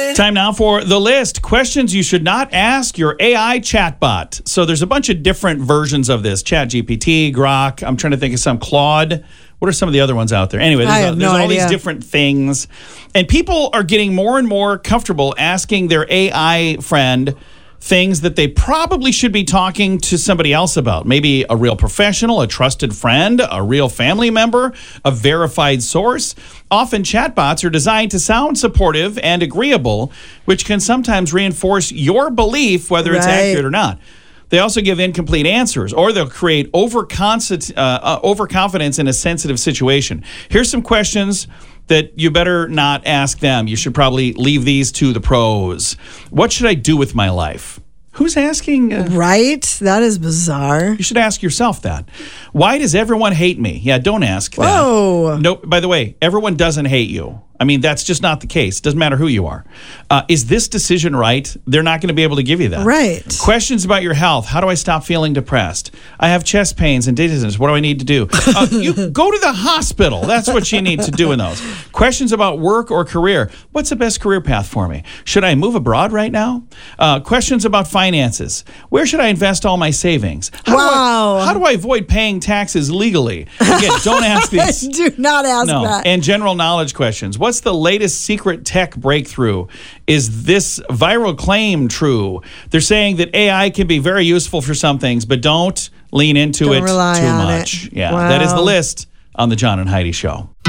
Time now for the list. Questions you should not ask your AI chatbot. So there's a bunch of different versions of this. ChatGPT, Grok. I'm trying to think of some. Claude. What are some of the other ones out there? Anyway, there's all these different things. And people are getting more and more comfortable asking their AI friend things that they probably should be talking to somebody else about. Maybe a real professional, a trusted friend, a real family member, a verified source. Often chatbots are designed to sound supportive and agreeable, which can sometimes reinforce your belief whether it's accurate or not. They also give incomplete answers, or they'll create overconfidence in a sensitive situation. Here's some questions that you better not ask them. You should probably leave these to the pros. What should I do with my life? Who's asking? Right? That is bizarre. You should ask yourself that. Why does everyone hate me? Yeah, don't ask that. Whoa. No, by the way, everyone doesn't hate you. I mean, that's just not the case. Doesn't matter who you are. Is this decision right? They're not going to be able to give you that. Right. Questions about your health. How do I stop feeling depressed? I have chest pains and dizziness. What do I need to do? You go to the hospital. That's what you need to do in those. Questions about work or career. What's the best career path for me? Should I move abroad right now? Questions about finances. Where should I invest all my savings? How do I avoid paying taxes legally? Again, don't ask these. Do not ask that. And general knowledge questions. What's the latest secret tech breakthrough? Is this viral claim true? They're saying that AI can be very useful for some things, but don't lean into it too much. Yeah, that is the list on the John and Heidi Show.